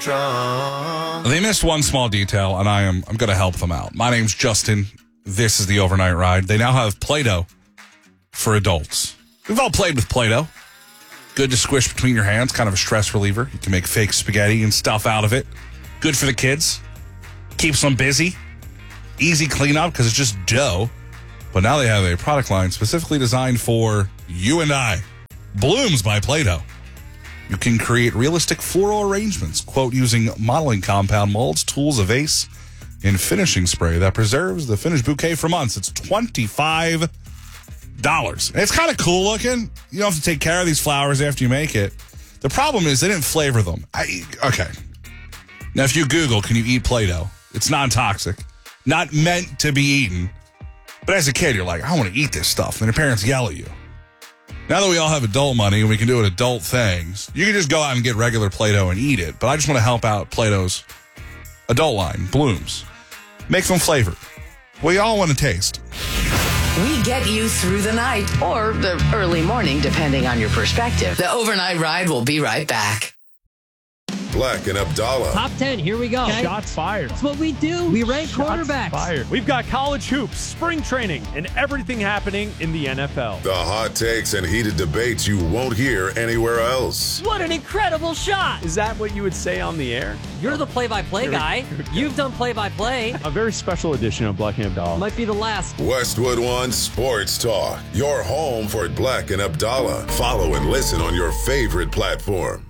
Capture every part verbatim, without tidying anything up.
They missed one small detail, and I am I'm going to help them out. My name's Justin. This is the Overnight Ride. They now have Play-Doh for adults. We've all played with Play-Doh. Good to squish between your hands, kind of a stress reliever. You can make fake spaghetti and stuff out of it. Good for the kids. Keeps them busy. Easy cleanup because it's just dough. But now they have a product line specifically designed for you and I. Blooms by Play-Doh. You can create realistic floral arrangements, quote, using modeling compound molds, tools, a vase, and finishing spray that preserves the finished bouquet for months. It's twenty-five dollars. It's kind of cool looking. You don't have to take care of these flowers after you make it. The problem is they didn't flavor them. I, okay. Now, if you Google, can you eat Play-Doh? It's non-toxic. Not meant to be eaten. But as a kid, you're like, I want to eat this stuff. And your parents yell at you. Now that we all have adult money and we can do adult things, you can just go out and get regular Play-Doh and eat it. But I just want to help out Play-Doh's adult line, Blooms. Make them flavored. We all want to taste. We get you through the night or the early morning, depending on your perspective. The Overnight Ride will be right back. Black and Abdallah. Top ten, here we go. Okay. Shots fired. That's what we do. We rank Shots quarterbacks. Fired. We've got college hoops, spring training, and everything happening in the N F L. The hot takes and heated debates you won't hear anywhere else. What an incredible shot. Is that what you would say on the air? You're the play-by-play guy. You've done play-by-play. A very special edition of Black and Abdallah. Might be the last. Westwood One Sports Talk. Your home for Black and Abdallah. Follow and listen on your favorite platform.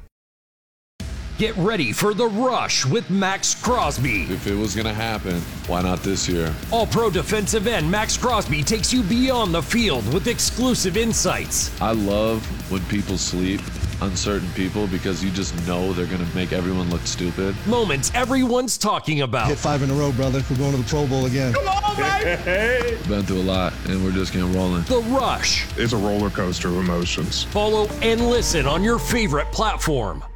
Get ready for The Rush with Max Crosby. If it was going to happen, why not this year? All-pro defensive end Max Crosby takes you beyond the field with exclusive insights. I love when people sleep on certain people because you just know they're going to make everyone look stupid. Moments everyone's talking about. Hit five in a row, brother. We're going to the Pro Bowl again. Come on, baby! Hey. Been through a lot, and we're just getting rolling. The Rush. It's a roller coaster of emotions. Follow and listen on your favorite platform.